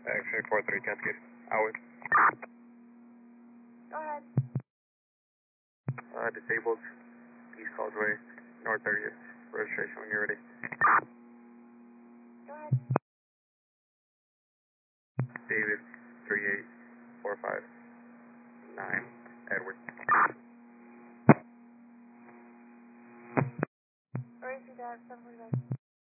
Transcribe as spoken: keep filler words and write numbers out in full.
X-ray four three Cascade. Howard. Go ahead. Uh, disabled. East Causeway, North thirtieth. Registration when you're ready. Go ahead. David, three eight four five nine. Edward. Or is it that seven forty-nine?